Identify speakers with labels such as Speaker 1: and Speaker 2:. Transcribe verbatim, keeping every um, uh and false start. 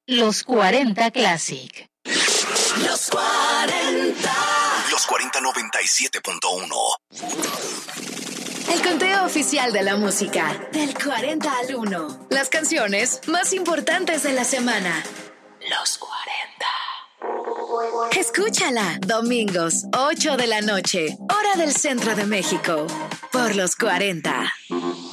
Speaker 1: Los cuarenta Classic.
Speaker 2: Los cuarenta.
Speaker 3: Los cuarenta noventa y siete punto uno.
Speaker 2: El conteo oficial de la música. Del cuarenta al uno. Las canciones más importantes de la semana. Los cuarenta. Escúchala. Domingos, ocho de la noche. Hora del centro de México. Por los cuarenta.